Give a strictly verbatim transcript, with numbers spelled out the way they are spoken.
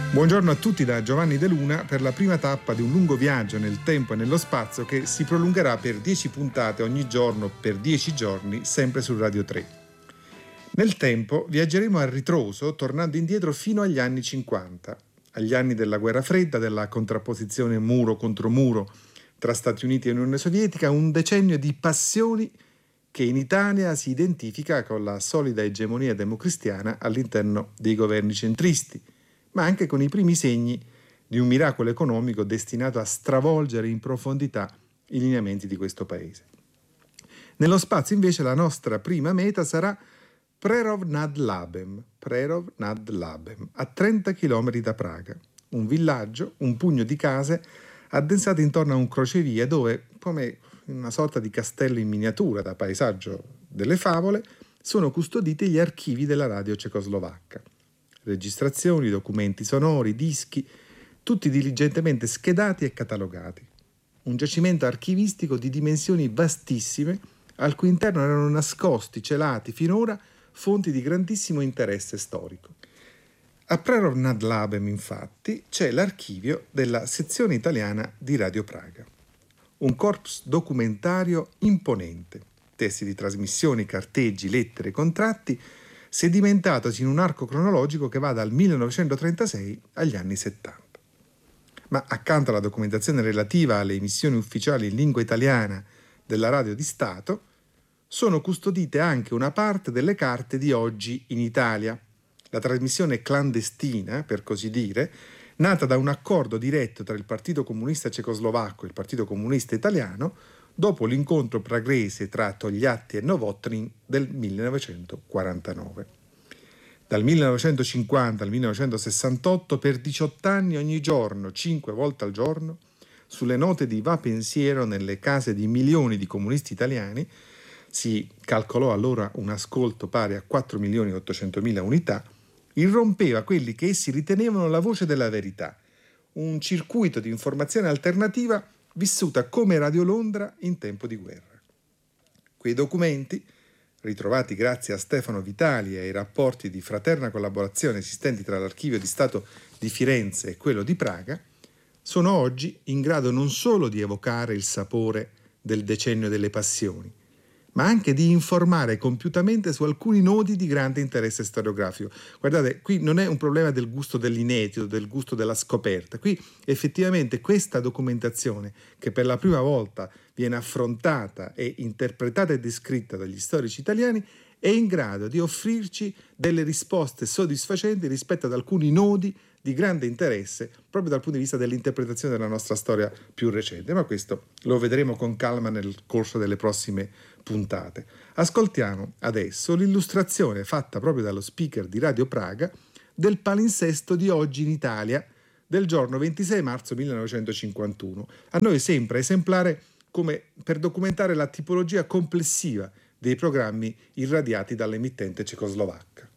Buongiorno a tutti da Giovanni De Luna per la prima tappa di un lungo viaggio nel tempo e nello spazio che si prolungherà per dieci puntate ogni giorno per dieci giorni, sempre su Radio tre. Nel tempo viaggeremo a ritroso, tornando indietro fino agli anni cinquanta, agli anni della guerra fredda, della contrapposizione muro contro muro tra Stati Uniti e Unione Sovietica, un decennio di passioni che in Italia si identifica con la solida egemonia democristiana all'interno dei governi centristi, ma anche con i primi segni di un miracolo economico destinato a stravolgere in profondità i lineamenti di questo paese. Nello spazio invece la nostra prima meta sarà Prerov nad Labem, Prerov nad Labem, a trenta chilometri da Praga, un villaggio, un pugno di case addensate intorno a un crocevia dove, come una sorta di castello in miniatura da paesaggio delle favole, sono custoditi gli archivi della radio cecoslovacca. Registrazioni, documenti sonori, dischi, tutti diligentemente schedati e catalogati. Un giacimento archivistico di dimensioni vastissime, al cui interno erano nascosti, celati finora, fonti di grandissimo interesse storico. A Prerov nad Labem, infatti, c'è l'archivio della sezione italiana di Radio Praga. Un corpus documentario imponente, testi di trasmissioni, carteggi, lettere, contratti, sedimentatosi in un arco cronologico che va dal millenovecentotrentasei agli anni settanta. Ma accanto alla documentazione relativa alle emissioni ufficiali in lingua italiana della radio di Stato, sono custodite anche una parte delle carte di Oggi in Italia, la trasmissione clandestina, per così dire, nata da un accordo diretto tra il Partito Comunista Cecoslovacco e il Partito Comunista Italiano dopo l'incontro praghese tra Togliatti e Novotny del millenovecentoquarantanove. Dal millenovecentocinquanta al millenovecentosessantotto, per diciotto anni ogni giorno, cinque volte al giorno, sulle note di Va Pensiero nelle case di milioni di comunisti italiani, si calcolò allora un ascolto pari a quattro milioni e ottocentomila unità, irrompeva quelli che essi ritenevano la voce della verità, un circuito di informazione alternativa vissuta come Radio Londra in tempo di guerra. Quei documenti, ritrovati grazie a Stefano Vitali e ai rapporti di fraterna collaborazione esistenti tra l'Archivio di Stato di Firenze e quello di Praga, sono oggi in grado non solo di evocare il sapore del decennio delle passioni, ma anche di informare compiutamente su alcuni nodi di grande interesse storiografico. Guardate, qui non è un problema del gusto dell'inedito, del gusto della scoperta. Qui effettivamente questa documentazione, che per la prima volta viene affrontata e interpretata e descritta dagli storici italiani, è in grado di offrirci delle risposte soddisfacenti rispetto ad alcuni nodi di grande interesse proprio dal punto di vista dell'interpretazione della nostra storia più recente, ma questo lo vedremo con calma nel corso delle prossime puntate. Ascoltiamo adesso l'illustrazione fatta proprio dallo speaker di Radio Praga del palinsesto di Oggi in Italia del giorno ventisei marzo millenovecentocinquantuno, a noi sempre esemplare come per documentare la tipologia complessiva dei programmi irradiati dall'emittente cecoslovacca.